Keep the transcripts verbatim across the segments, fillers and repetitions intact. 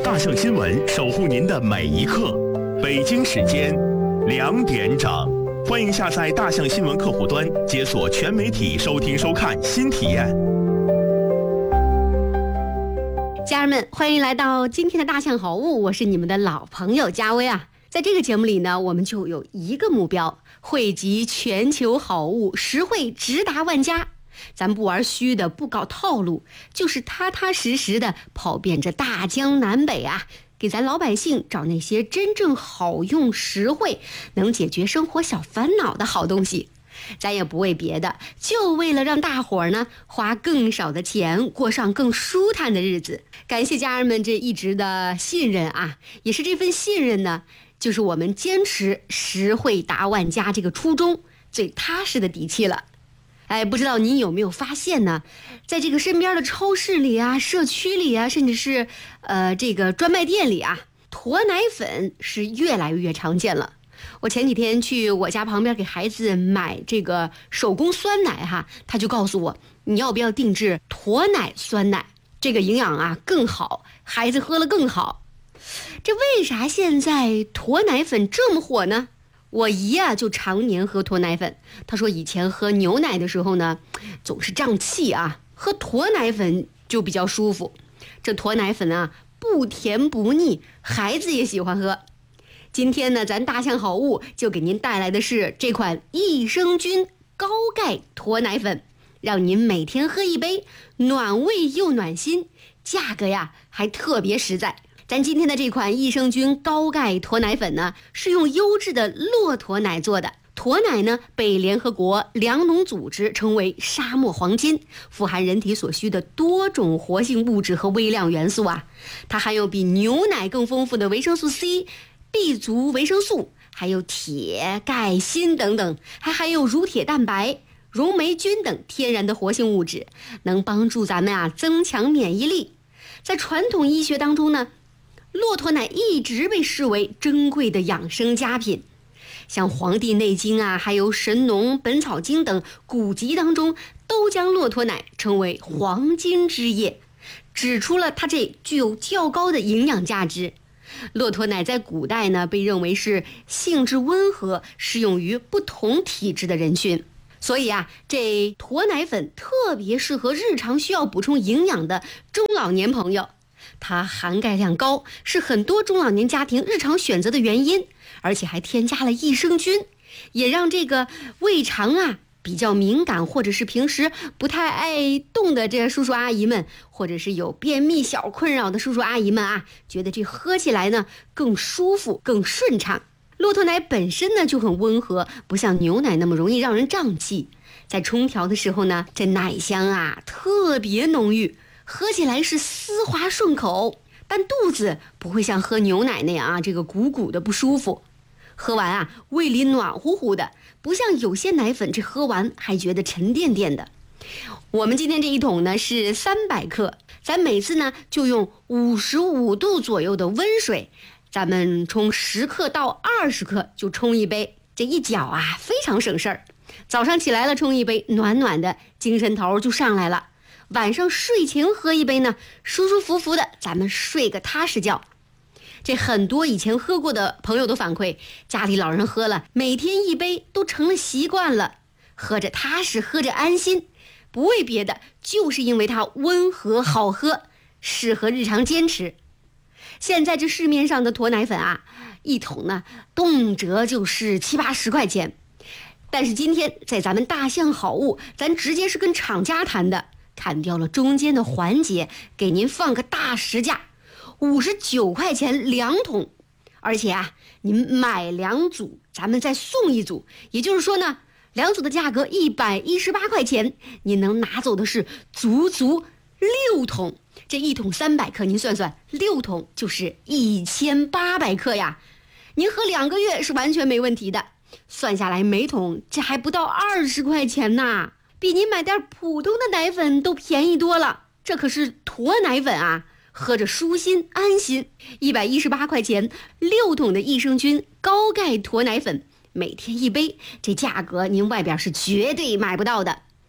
大象新闻守护您的每一刻。北京时间两点整，欢迎下载大象新闻客户端，解锁全媒体收听收看新体验。 家人们，欢迎来到今天的大象好物，我是你们的老朋友佳薇啊。在这个节目里呢，我们就有一个目标，汇集全球好物，实惠直达万家。咱不玩虚的，不搞套路，就是踏踏实实的跑遍这大江南北啊，给咱老百姓找那些真正好用、实惠，能解决生活小烦恼的好东西。咱也不为别的，就为了让大伙儿呢花更少的钱，过上更舒坦的日子。感谢家人们这一直的信任啊，也是这份信任呢，就是我们坚持实惠达万家这个初衷最踏实的底气了。哎，不知道您有没有发现呢，在这个身边的超市里啊、社区里啊，甚至是呃这个专卖店里啊，驼奶粉是越来越常见了。我前几天去我家旁边给孩子买这个手工酸奶哈，他就告诉我，你要不要定制驼奶酸奶，这个营养啊更好，孩子喝了更好。这为啥现在驼奶粉这么火呢？我姨啊就常年喝驼奶粉，她说以前喝牛奶的时候呢总是胀气啊，喝驼奶粉就比较舒服。这驼奶粉啊不甜不腻，孩子也喜欢喝。今天呢，咱大象好物就给您带来的是这款益生菌高钙驼奶粉，让您每天喝一杯，暖胃又暖心，价格呀还特别实在。咱今天的这款益生菌高钙驼奶粉呢，是用优质的骆驼奶做的。驼奶呢被联合国粮农组织称为沙漠黄金，富含人体所需的多种活性物质和微量元素啊。它含有比牛奶更丰富的维生素 C、B 族维生素，还有铁、钙、锌等等，还含有乳铁蛋白、溶霉菌等天然的活性物质，能帮助咱们啊增强免疫力。在传统医学当中呢，骆驼奶一直被视为珍贵的养生佳品，像《黄帝内经》啊，还有《神农本草经》等古籍当中，都将骆驼奶称为黄金之液，指出了它这具有较高的营养价值。骆驼奶在古代呢，被认为是性质温和，适用于不同体质的人群。所以啊，这驼奶粉特别适合日常需要补充营养的中老年朋友。它含钙量高，是很多中老年家庭日常选择的原因，而且还添加了益生菌，也让这个胃肠啊比较敏感，或者是平时不太爱动的这叔叔阿姨们，或者是有便秘小困扰的叔叔阿姨们啊，觉得这喝起来呢更舒服更顺畅。骆驼奶本身呢就很温和，不像牛奶那么容易让人胀气，在冲调的时候呢，这奶香啊特别浓郁，喝起来是丝滑顺口，但肚子不会像喝牛奶那样啊这个鼓鼓的不舒服。喝完啊胃里暖乎乎的，不像有些奶粉这喝完还觉得沉甸甸的。我们今天这一桶呢是三百克，咱每次呢就用五十五度左右的温水，咱们冲十克到二十克就冲一杯，这一搅啊非常省事儿。早上起来了冲一杯，暖暖的，精神头就上来了。晚上睡前喝一杯呢，舒舒服服的，咱们睡个踏实觉。这很多以前喝过的朋友都反馈，家里老人喝了，每天一杯都成了习惯了，喝着踏实，喝着安心，不为别的，就是因为它温和好喝，适合日常坚持。现在这市面上的驼奶粉啊，一桶呢动辄就是七八十块钱，但是今天在咱们大象好物，咱直接是跟厂家谈的，砍掉了中间的环节，给您放个大实价，五十九块钱两桶，而且啊，您买两组，咱们再送一组，也就是说呢，两组的价格一百一十八块钱，您能拿走的是足足六桶。这一桶三百克，您算算，六桶就是一千八百克呀，您喝两个月是完全没问题的。算下来每桶这还不到二十块钱呐，比您买点普通的奶粉都便宜多了。这可是驼奶粉啊，喝着舒心安心。一百一十八块钱六桶的益生菌高钙驼奶粉，每天一杯，这价格您外边是绝对买不到的。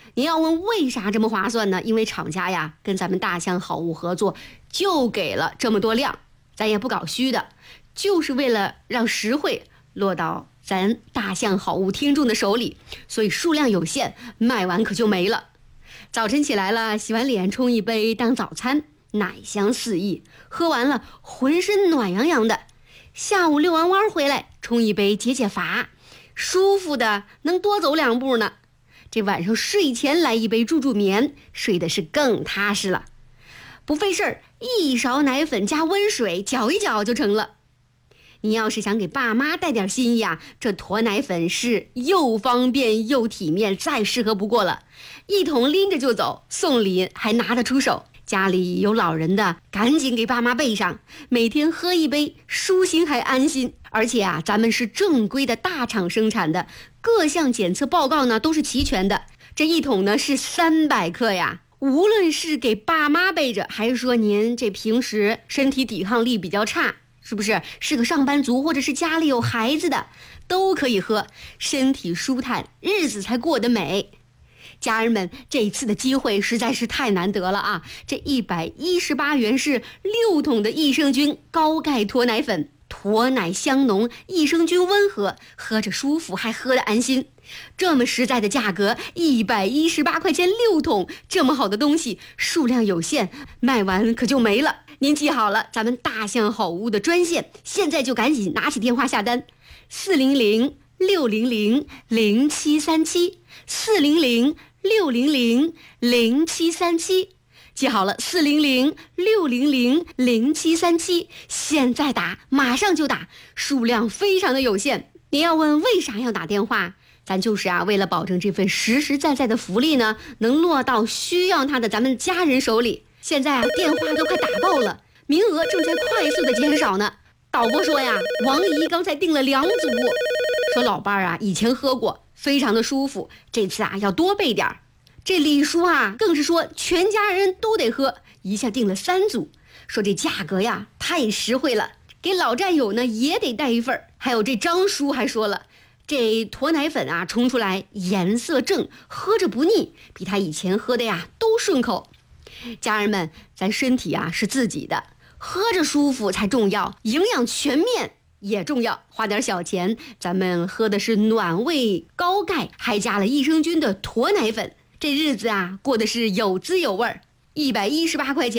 您要问为啥这么划算呢？因为厂家呀跟咱们大象好物合作，就给了这么多量，咱也不搞虚的，就是为了让实惠落到咱大象好物听众的手里，所以数量有限，卖完可就没了。早晨起来了，洗完脸冲一杯当早餐，奶香四溢，喝完了浑身暖洋洋的。下午遛完弯回来，冲一杯解解乏，舒服的能多走两步呢。这晚上睡前来一杯助助眠，睡的是更踏实了。不费事儿，一勺奶粉加温水搅一搅就成了。你要是想给爸妈带点心意啊，这驮奶粉是又方便又体面，再适合不过了。一桶拎着就走，送礼还拿得出手。家里有老人的，赶紧给爸妈备上，每天喝一杯，舒心还安心。而且啊，咱们是正规的大厂生产的，各项检测报告呢都是齐全的。这一桶呢是三百克呀，无论是给爸妈备着，还是说您这平时身体抵抗力比较差，是不是是个上班族，或者是家里有孩子的，都可以喝，身体舒坦，日子才过得美。家人们，这一次的机会实在是太难得了啊！这一百一十八元是六桶的益生菌高钙脱奶粉，脱奶香浓，益生菌温和，喝着舒服，还喝得安心。这么实在的价格，一百一十八块钱六桶，这么好的东西，数量有限，卖完可就没了。您记好了，咱们大象好物的专线，现在就赶紧拿起电话下单，四零零六零零零七三七，四零零六零零零七三七，记好了，四零零六零零零七三七，现在打，马上就打，数量非常的有限。您要问为啥要打电话，咱就是啊，为了保证这份实实在在的福利呢，能落到需要它的咱们家人手里。现在啊，电话都快打爆了，名额正在快速的减少呢。导播说呀，王姨刚才订了两组，说老伴儿啊以前喝过，非常的舒服，这次啊要多备点儿。这李叔啊更是说全家人都得喝，一下订了三组，说这价格呀太实惠了，给老战友呢也得带一份。还有这张叔还说了，这驮奶粉啊冲出来颜色正，喝着不腻，比他以前喝的呀都顺口。家人们，咱身体啊是自己的，喝着舒服才重要，营养全面也重要。花点小钱，咱们喝的是暖胃高钙，还加了益生菌的驮奶粉，这日子啊过的是有滋有味儿。一百一十八块钱